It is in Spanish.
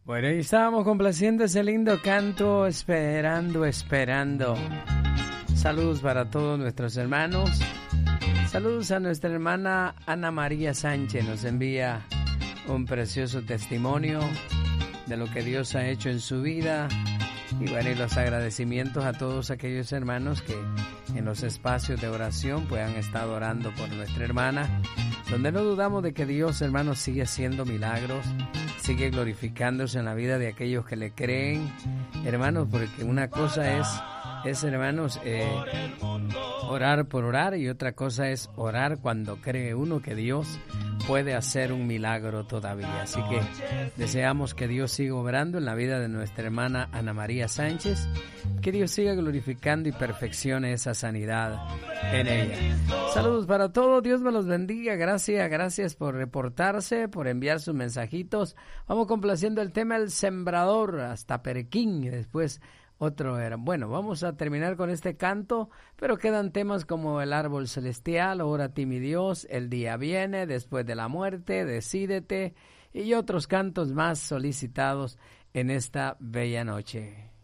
Bueno, y estábamos complaciendo ese lindo canto, esperando. Saludos para todos nuestros hermanos. Saludos a nuestra hermana Ana María Sánchez. Nos envía un precioso testimonio de lo que Dios ha hecho en su vida. Y bueno, y los agradecimientos a todos aquellos hermanos que en los espacios de oración pues han estado orando por nuestra hermana, donde no dudamos de que Dios, hermanos, sigue haciendo milagros, sigue glorificándose en la vida de aquellos que le creen, hermanos, porque una cosa es hermanos, orar por orar, y otra cosa es orar cuando cree uno que Dios puede hacer un milagro todavía. Así que deseamos que Dios siga obrando en la vida de nuestra hermana Ana María Sánchez, que Dios siga glorificando y perfeccione esa sanidad en ella. Saludos para todos, Dios me los bendiga, gracias por reportarse, por enviar sus mensajitos. Vamos complaciendo el tema El Sembrador hasta Perequín, y después otro era. Bueno, vamos a terminar con este canto, pero quedan temas como El Árbol Celestial, Ora a ti mi Dios, El Día Viene, Después de la Muerte, Decídete, y otros cantos más solicitados en esta bella noche.